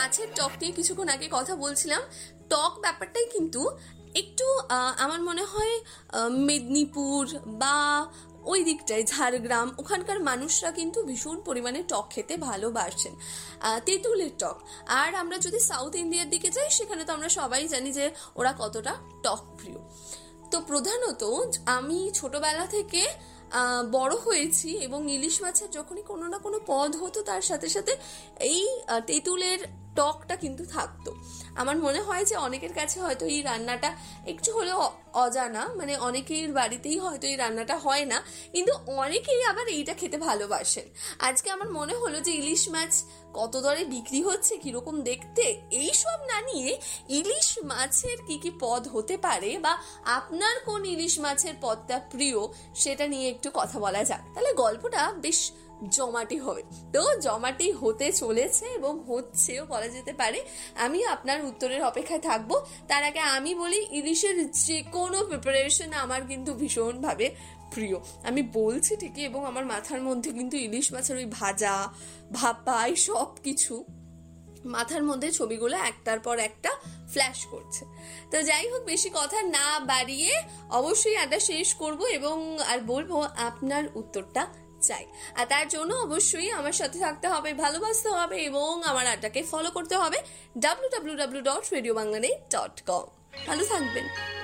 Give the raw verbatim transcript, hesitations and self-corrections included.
মাছের টক নিয়ে কিছুক্ষণ আগে কথা বলছিলাম। টক ব্যাপারটাই কিন্তু একটু আমার মনে হয় মেদিনীপুর বা ওই দিকটায় ঝাড়গ্রাম ওখানকার মানুষরা কিন্তু ভীষণ পরিমাণে টক খেতে ভালোবাসেন, তেঁতুলের টক। আর আমরা যদি সাউথ ইন্ডিয়ার দিকে যাই সেখানে তো আমরা সবাই জানি যে ওরা কতটা টক প্রিয়। তো প্রধানত আমি ছোটবেলা থেকে বড় হয়েছি এবং ইলিশ মাছের যখনই কোনো না কোনো পদ হতো তার সাথে সাথে এই তেঁতুলের টকটা কিন্তু থাকতো। আমার মনে হয় যে অনেকের কাছে হয়তো এই রান্নাটা একটু হলেও অজানা, মানে অনেকের বাড়িতেই হয়তো এই রান্নাটা হয় না, কিন্তু অনেকেই আবার এইটা খেতে ভালোবাসেন। আজকে আমার মনে হলো যে ইলিশ মাছ কত দরে বিক্রি হচ্ছে, কিরকম দেখতে, এইসব না নিয়ে ইলিশ মাছের কি কি পদ হতে পারে বা আপনার কোন ইলিশ মাছের পদটা প্রিয় সেটা নিয়ে একটু কথা বলা যাক। তাহলে গল্পটা বেশ জমাটি হবে। তো জমাটি হতে চলেছে এবং হচ্ছেও বলা যেতে পারে। আমি আপনার উত্তরের অপেক্ষায় থাকবো। তার আগে আমি বলি, ইলিশের যে কোনো প্রিপারেশন আমার কিন্তু ভীষণভাবে প্রিয়। আমি বলছি ঠিকই, এবং আমার মাথার মধ্যে কিন্তু ইলিশ মাছের ওই ভাজা ভাপা এই সব কিছু মাথার মধ্যে ছবিগুলো একটার পর একটা ফ্ল্যাশ করছে। তো যাই হোক, বেশি কথা না বাড়িয়ে অবশ্যই আড্ডা শেষ করব এবং আর বলবো আপনার উত্তরটা চাই। আর তার জন্য অবশ্যই আমার সাথে থাকতে হবে, ভালোবাসতে হবে এবং আমার আড্ডাকে ফলো করতে হবে W W W dot radio Bangla dot com. ভালো থাকবেন।